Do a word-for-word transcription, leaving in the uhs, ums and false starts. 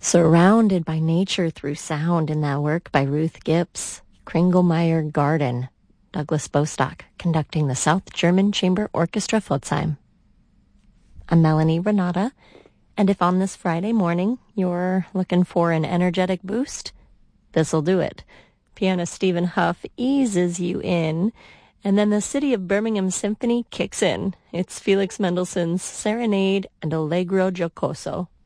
Surrounded by nature through sound in that work by Ruth Gips, Kringlemeyer Garden, Douglas Bostock, conducting the South German Chamber Orchestra Pforzheim. I'm Melanie Renata, and if on this Friday morning you're looking for an energetic boost, this'll do it. Pianist Stephen Huff eases you in, and then the City of Birmingham Symphony kicks in. It's Felix Mendelssohn's Serenade and Allegro Giocoso.